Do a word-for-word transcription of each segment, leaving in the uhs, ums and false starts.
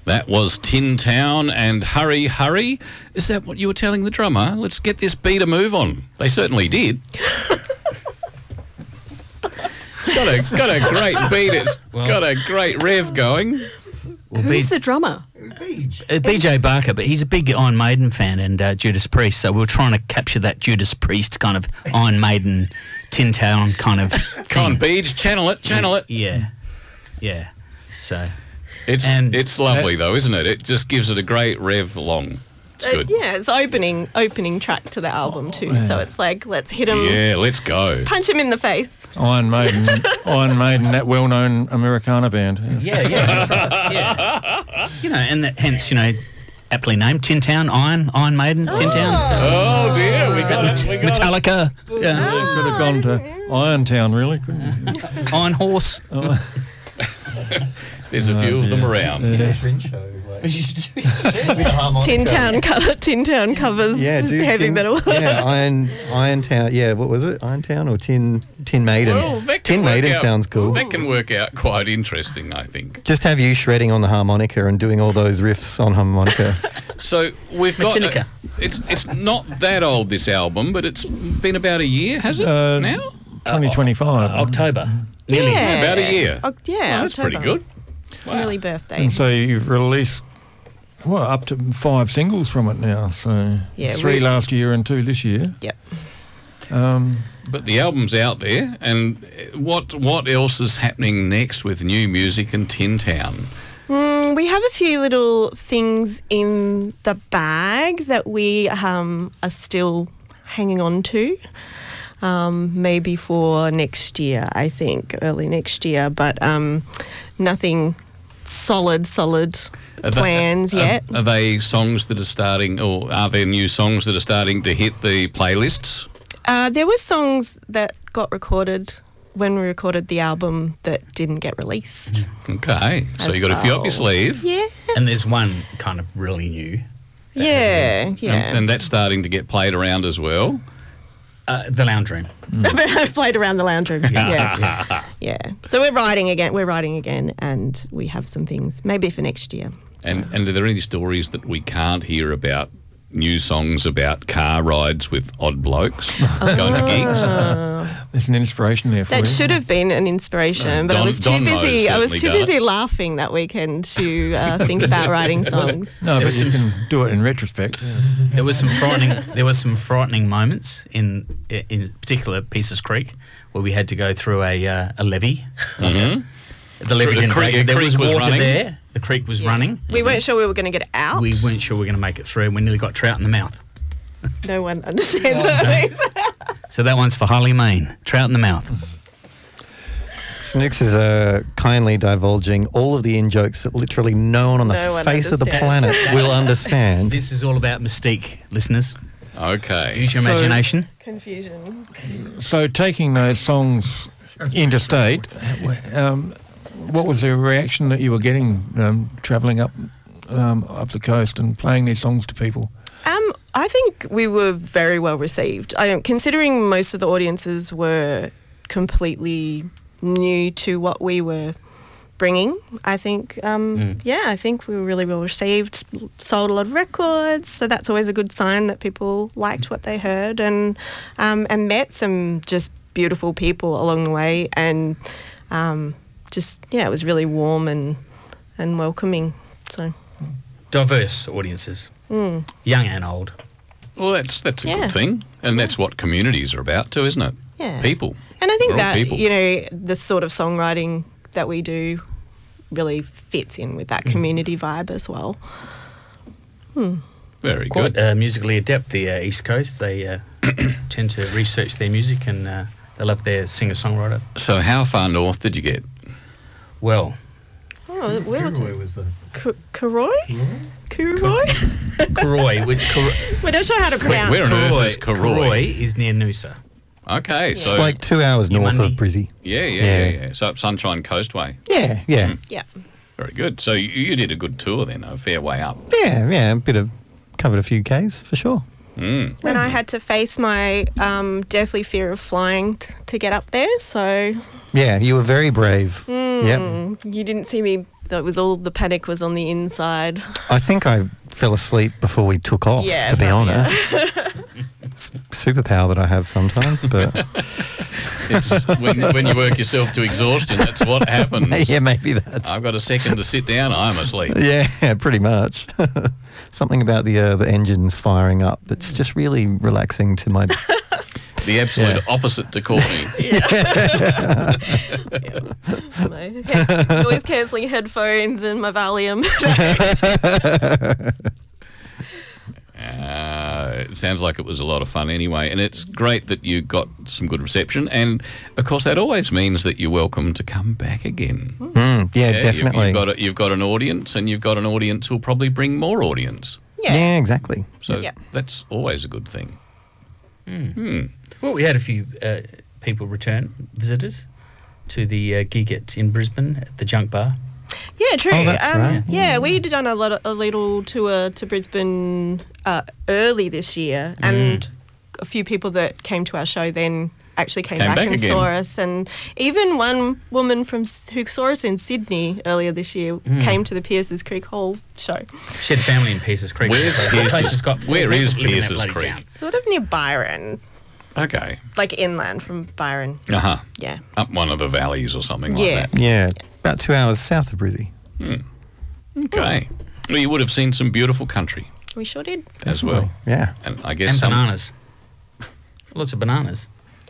That was Tin Town and Hurry, Hurry. Is that what you were telling the drummer? Let's get this beat a move on. They certainly did. It's got a, got a great beat. It's well, got a great rev going. Well, Who's B- the drummer? Uh, B J Barker, but he's a big Iron Maiden fan and uh, Judas Priest, so we were trying to capture that Judas Priest kind of Iron Maiden, Tin Town kind of thing. Come on, Beej, channel it, channel it. Yeah, yeah. So it's and, it's lovely uh, though, isn't it? It just gives it a great rev along. It's good. Uh, yeah, it's opening opening track to the album too. Oh, yeah. So it's like, let's hit him. Yeah, let's go. Punch him in the face. Iron Maiden, Iron Maiden, that well-known Americana band. Yeah, yeah, yeah. That's right. Yeah. You know, and that, hence, you know, aptly named Tin Town, Iron, Iron Maiden, oh. Tin Town. So. Oh dear, we got it. We got Metallica. It. Yeah. Oh. Could have gone to Iron Town, really, couldn't you? Iron Horse. Oh. There's a few oh, of them around. Yeah. Tin Town cover, Tin Town covers yeah, dude, heavy tin, metal. yeah, Iron Iron Town. Yeah, what was it? Iron Town or Tin Tin Maiden? Well, Tin Maiden out, sounds cool. That can work out quite interesting, I think. Just have you shredding on the harmonica and doing all those riffs on harmonica. So we've got. A, it's it's not that old, this album, but it's been about a year, has it? Uh, now twenty twenty-five, uh, October. Yeah, yeah, about a year. Oh, yeah, oh, that's October. pretty good. It's wow. an early birthday. And so you've released, well, up to five singles from it now. So yeah, three last year and two this year. Yep. Um, but the album's out there, and what what else is happening next with new music and Tin Town? Mm, we have a few little things in the bag that we um, are still hanging on to. Um, maybe for next year, I think, early next year, but um, nothing solid, solid are plans they, yet. Are, are they songs that are starting, or are there new songs that are starting to hit the playlists? Uh, there were songs that got recorded when we recorded the album that didn't get released. Okay, so you got well. a few up your sleeve. Yeah. And there's one kind of really new. Yeah, yeah. And, and that's starting to get played around as well. Uh, the lounge room. Mm. I've played around the lounge room. Yeah. yeah, yeah. So we're writing again. We're writing again, and we have some things maybe for next year. So. And and are there any stories that we can't hear about? New songs about car rides with odd blokes going to gigs. There's an inspiration there for that you. That should have been an inspiration, uh, but Don, I was too Don busy. I was too done. busy laughing that weekend to uh, think about writing songs. No, but you can do it in retrospect. Yeah. There was some frightening. There was some frightening moments in in particular Pieces Creek where we had to go through a uh, a levee. Mm-hmm. The levee the creek, the there creek was was water running. there. The creek was yeah. running. We mm-hmm. weren't sure we were going to get out. We weren't sure we were going to make it through. We nearly got trout in the mouth. No one understands what that means. So that one's for Harley Main. Trout in the mouth. Snooks is uh, kindly divulging all of the in-jokes that literally no one on the no face one of the planet will understand. This is all about mystique, listeners. Okay. Use your so, imagination. Confusion. So taking those songs interstate, um, what was the reaction that you were getting um, travelling up um, up the coast and playing these songs to people? Um, I think we were very well received. I, considering most of the audiences were completely new to what we were bringing, I think, um, mm. yeah, I think we were really well received, sold a lot of records, so that's always a good sign that people liked what they heard, and um, and met some just beautiful people along the way, and um, just, yeah, it was really warm and, and welcoming. So diverse audiences, mm. young and old. Well, that's that's a yeah. good thing, and that's what communities are about too, isn't it? Yeah. People. And I think We're that, people. you know, the sort of songwriting that we do really fits in with that community vibe as well. Hmm. Very Quite good. uh, musically adept, the uh, East Coast. They uh, tend to research their music, and uh, they love their singer-songwriter. So how far north did you get? Well... Oh, where was it? was the... K- Kuroi? Kuroi? Kuroi. We're not sure how to pronounce Where, where on Kuroi, earth is Kuroi? Kuroi is near Noosa. Okay, Yeah. so... It's like two hours north Monday. of Brizzy. Yeah, yeah, Yeah. yeah, yeah. So up Sunshine Coastway. Yeah, yeah. Mm. Yeah. Very good. So you, you did a good tour then, a fair way up. Yeah, yeah, a bit of... Covered a few Ks, for sure. Mm. And I had to face my um, deathly fear of flying t- to get up there, so... Yeah, you were very brave. Mm, Yep. You didn't see me That was all the panic was on the inside. I think I fell asleep before we took off, Yeah, to be probably, honest. It's a superpower that I have sometimes, but It's when, when you work yourself to exhaustion, that's what happens. yeah, maybe that's... I've got a second to sit down, I'm asleep. Yeah, pretty much. Something about the uh, the engines firing up that's just really relaxing to my... The absolute Yeah. opposite to Courtney. Yeah. My he- noise cancelling headphones and my Valium. Uh, it sounds like it was a lot of fun anyway, and it's great that you got some good reception. And of course, that always means that you're welcome to come back again. Mm, yeah, Yeah, you've- definitely. You've got, a, you've got an audience, and you've got an audience who'll probably bring more audience. Yeah. Yeah, exactly. So Yeah. that's always a good thing. Well, we had a few uh, people return, visitors, to the uh, gig at, in Brisbane at the Junk Bar. Yeah, true. Oh, that's um, right. Yeah, we'd done a lot, of, a little tour to Brisbane uh, early this year, and a few people that came to our show then actually came, Came back, back and again. saw us, and even one woman from S- who saw us in Sydney earlier this year came to the Pierces Creek Hall show, She had family in Pierces Creek. Where's so the Pierces- place has got where people is living in that Pierces bloody Creek? town. sort of near Byron, Okay. like inland from Byron. Uh huh. Yeah, Up one of the valleys or something Yeah. like that. Yeah, about two hours south of Brizzy. Okay. Well, you would have seen some beautiful country we sure did. as well. Yeah. And I guess And some, bananas. Lots of bananas.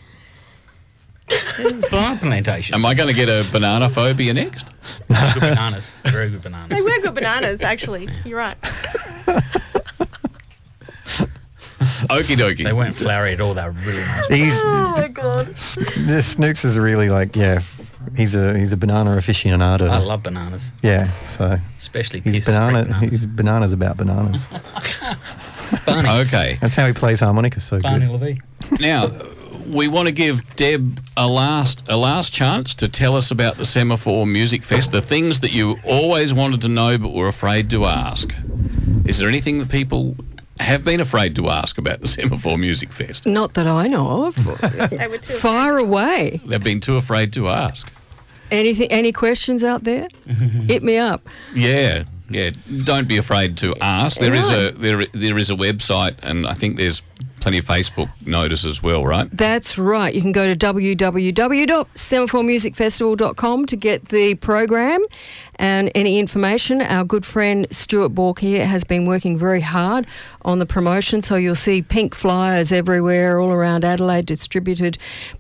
Banana plantation. Am I going to get a banana phobia next? Good bananas. Very good bananas. They were good bananas, actually. You're right. Okie dokie. They weren't flowery at all. They were really nice. He's, Oh my god. the Snooks is really like, yeah, he's a he's a banana aficionado. I love bananas, Yeah, so especially he's Pierces Creek banana. bananas. He's bananas about bananas. Barney. Okay. That's how he plays harmonica so Barney good. Levy. Now, we want to give Deb a last a last chance to tell us about the Semaphore Music Fest, the things that you always wanted to know but were afraid to ask. Is there anything that people have been afraid to ask about the Semaphore Music Fest? Not that I know of. They were too Fire away. They've been too afraid to ask. Anything? Any questions out there? Hit me up. Yeah, yeah. Don't be afraid to ask. There is No. a there there is a website, and I think there's plenty of Facebook notice as well, right? That's right. You can go to w w w dot semaphore music festival dot com to get the program and any information. Our good friend Stuart Bork here has been working very hard on the promotion, so you'll see pink flyers everywhere all around Adelaide, distributed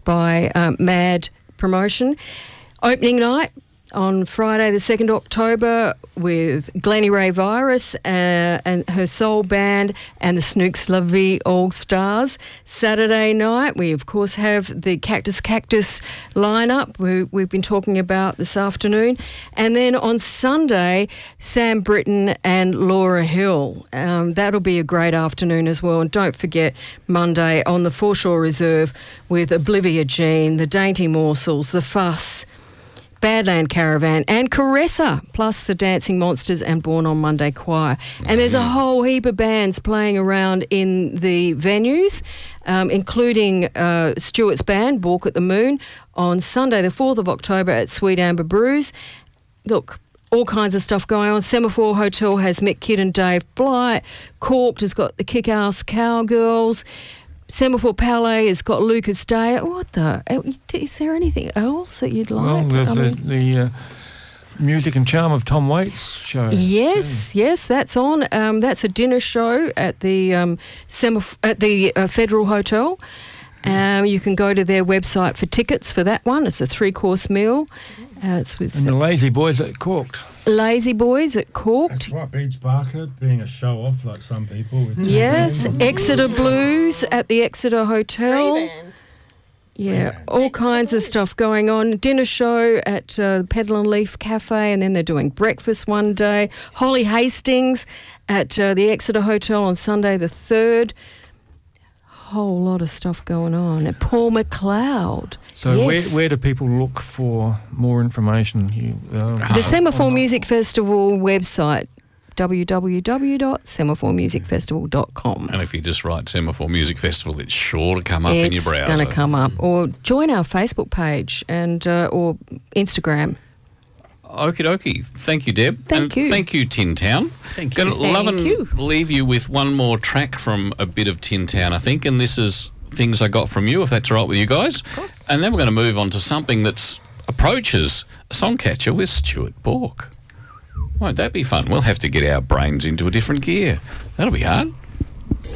by um, Mad Promotion. Opening night on Friday the second of October with Glennie Ray Virus uh, and her soul band and the Snooks La Vie All Stars. Saturday night we of course have the Cactus Cactus lineup we, we've been talking about this afternoon, and then on Sunday Sam Britton and Laura Hill. Um, that'll be a great afternoon as well, and don't forget Monday on the Foreshore Reserve with Oblivia Jean, the Dainty Morsels, the Fuss, Badland Caravan and Caressa, plus the Dancing Monsters and Born on Monday Choir. And there's a whole heap of bands playing around in the venues, um, including uh, Stuart's band, Balk at the Moon, on Sunday the fourth of October at Sweet Amber Brews. Look, all kinds of stuff going on. Semaphore Hotel has Mick Kidd and Dave Blight. Corked has got the Kick-Ass Cowgirls. Semaphore Palais has got Lucas Day. What the? Is there anything else that you'd like? Well, there's I the, mean- the uh, Music and Charm of Tom Waits show. Yes, yes, that's on. Um, that's a dinner show at the um, Semaf- at the uh, Federal Hotel. Um, you can go to their website for tickets for that one. It's a three-course meal. Uh, it's with And the Lazy Boys at Corked. Lazy Boys at That's Corked. right, Beach Barker being a show off like some people. With Yes, tampons. Exeter Blues at the Exeter Hotel. bands. Yeah, Bands. all kinds of stuff going on. Dinner show at uh, Pedal and Leaf Cafe, and then they're doing breakfast one day. Holly Hastings at uh, the Exeter Hotel on Sunday the third. Whole lot of stuff going on. And Paul McLeod. So yes. where, where do people look for more information? You, um, The Semaphore Music Festival website, w w w dot semaphore music festival dot com. And if you just write Semaphore Music Festival, it's sure to come up in your It's browser. going to come up. Or join our Facebook page and uh, or Instagram. Okie dokie. Thank you, Deb. Thank and you. Thank you, Tin Town. Thank Gonna you. love Thank and you. leave you with one more track from a bit of Tin Town, I think, and this is Things I Got From You, if that's all right with you guys. Of course. And then we're going to move on to something that's approaches Songcatcher with Stuart Bork. Won't that be fun? We'll have to get our brains into a different gear. That'll be hard.